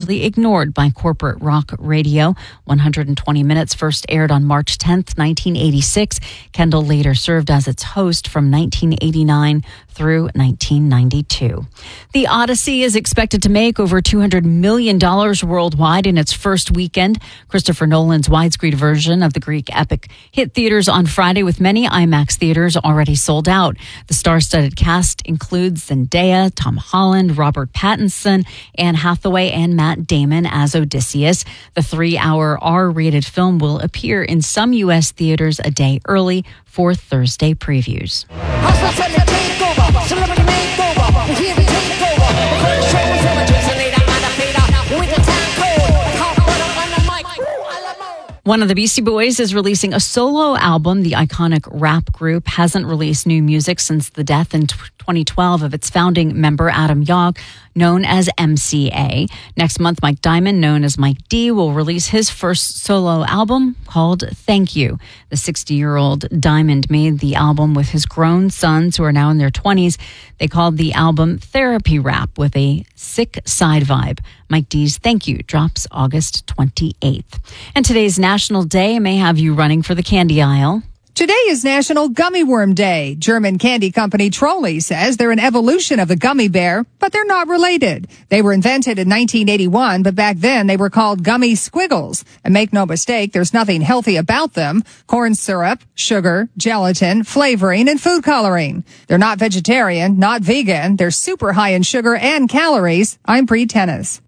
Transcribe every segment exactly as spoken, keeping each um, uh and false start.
largely ignored by corporate rock radio. one hundred twenty Minutes first aired on March tenth, nineteen eighty-six. Kendall later served as its host from nineteen eighty-nine through nineteen ninety-two. The Odyssey is expected to make over two hundred million dollars worldwide in its first weekend. Christopher Nolan's widescreen version of the Greek epic hit theaters on Friday, with many IMAX theaters already sold out. The star-studded cast includes Zendaya, Tom Holland, Robert Pattinson, Anne Hathaway, and Matt Damon as Odysseus. The three-hour R-rated film will appear in some U S theaters a day early for Thursday previews. One of the Beastie Boys is releasing a solo album. The iconic rap group hasn't released new music since the death in twenty twelve of its founding member, Adam Yauch, known as M C A. Next month, Mike Diamond, known as Mike D, will release his first solo album called Thank You. The sixty-year-old Diamond made the album with his grown sons, who are now in their twenties. They called the album Therapy Rap, with a sick side vibe. Mike D's Thank You drops August twenty-eighth. And today's National Day may have you running for the candy aisle. Today is National Gummy Worm Day. German candy company Trolli says they're an evolution of the gummy bear, but they're not related. They were invented in nineteen eighty-one, but back then they were called gummy squiggles. And make no mistake, there's nothing healthy about them. Corn syrup, sugar, gelatin, flavoring, and food coloring. They're not vegetarian, not vegan. They're super high in sugar and calories. I'm Bree Tennis.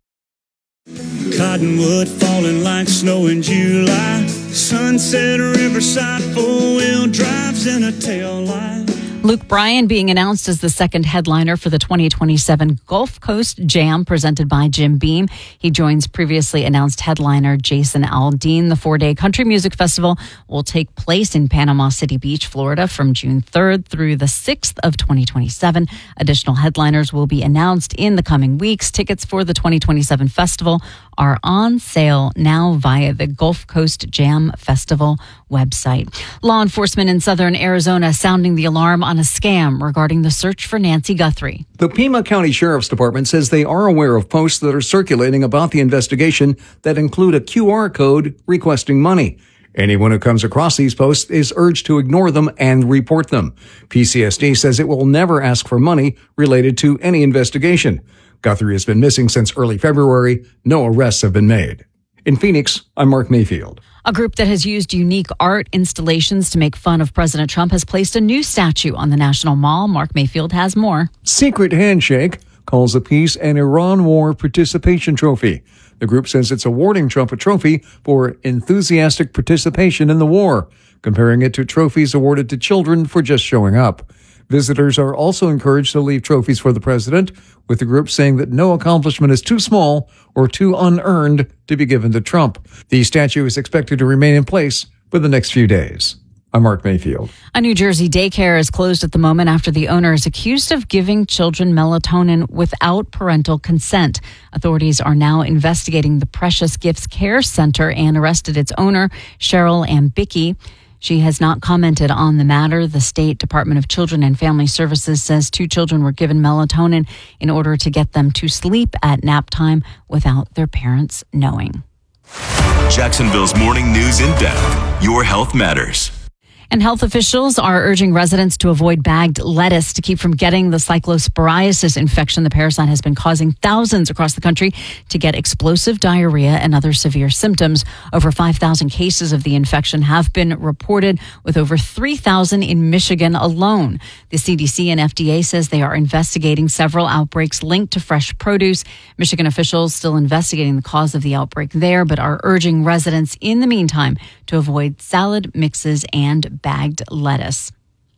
Cottonwood falling like snow in July. Sunset, Riverside, four-wheel drives and a tail light. Luke Bryan being announced as the second headliner for the twenty twenty-seven Gulf Coast Jam presented by Jim Beam. He joins previously announced headliner Jason Aldean. The four-day country music festival will take place in Panama City Beach, Florida from June third through the sixth of twenty twenty-seven. Additional headliners will be announced in the coming weeks. Tickets for the twenty twenty-seven festival are on sale now via the Gulf Coast Jam Festival website. Law enforcement in southern Arizona sounding the alarm on a scam regarding the search for Nancy Guthrie. The Pima County Sheriff's Department says they are aware of posts that are circulating about the investigation that include a Q R code requesting money. Anyone who comes across these posts is urged to ignore them and report them. P C S D says it will never ask for money related to any investigation. Guthrie has been missing since early February. No arrests have been made. In Phoenix, I'm Mark Mayfield. A group that has used unique art installations to make fun of President Trump has placed a new statue on the National Mall. Mark Mayfield has more. Secret Handshake calls the piece an Iran War Participation Trophy. The group says it's awarding Trump a trophy for enthusiastic participation in the war, comparing it to trophies awarded to children for just showing up. Visitors are also encouraged to leave trophies for the president, with the group saying that no accomplishment is too small or too unearned to be given to Trump. The statue is expected to remain in place for the next few days. I'm Mark Mayfield. A New Jersey daycare is closed at the moment after the owner is accused of giving children melatonin without parental consent. Authorities are now investigating the Precious Gifts Care Center and arrested its owner, Cheryl Ambicki. She has not commented on the matter. The State Department of Children and Family Services says two children were given melatonin in order to get them to sleep at nap time without their parents knowing. Jacksonville's morning news in depth. Your health matters. And health officials are urging residents to avoid bagged lettuce to keep from getting the cyclosporiasis infection. The parasite has been causing thousands across the country to get explosive diarrhea and other severe symptoms. Over five thousand cases of the infection have been reported, with over three thousand in Michigan alone. The C D C and F D A says they are investigating several outbreaks linked to fresh produce. Michigan officials still investigating the cause of the outbreak there, but are urging residents in the meantime to avoid salad mixes and bagged lettuce.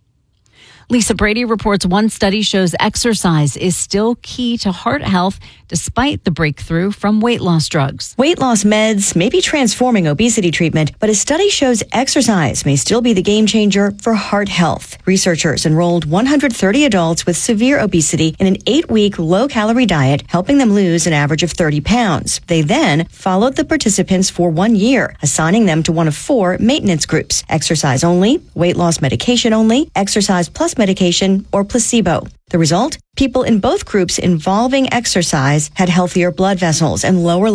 Lisa Brady reports one study shows exercise is still key to heart health despite the breakthrough from weight loss drugs. Weight loss meds may be transforming obesity treatment, but a study shows exercise may still be the game changer for heart health. Researchers enrolled one hundred thirty adults with severe obesity in an eight-week low-calorie diet, helping them lose an average of thirty pounds. They then followed the participants for one year, assigning them to one of four maintenance groups: exercise only, weight loss medication only, exercise plus medication, or placebo. The result? People in both groups involving exercise had healthier blood vessels and lower